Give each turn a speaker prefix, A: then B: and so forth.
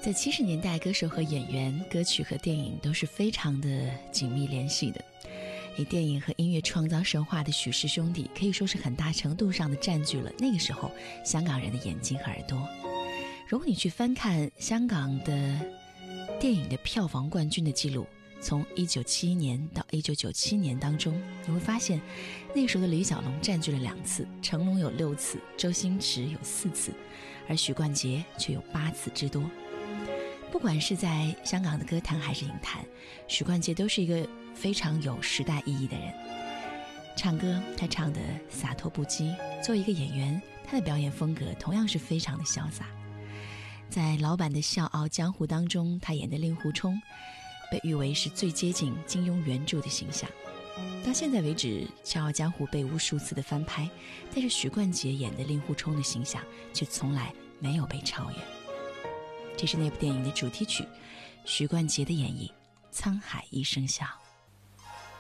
A: 在70年代，歌手和演员、歌曲和电影都是非常的紧密联系的。以电影和音乐创造神话的许氏兄弟，可以说是很大程度上的占据了那个时候香港人的眼睛和耳朵。如果你去翻看香港的电影的票房冠军的记录，从1971年到1997年当中，你会发现那个时候的李小龙占据了2次，成龙有6次，周星驰有4次，而许冠杰却有8次之多。不管是在香港的歌坛还是影坛，许冠杰都是一个非常有时代意义的人。唱歌他唱得洒脱不羁，作为一个演员，他的表演风格同样是非常的潇洒。在老版的《笑傲江湖》当中，他演的令狐冲被誉为是最接近金庸原著的形象。到现在为止，《笑傲江湖》被无数次的翻拍，但是许冠杰演的令狐冲的形象却从来没有被超越。这是那部电影的主题曲，许冠杰的演绎《沧海一声笑》。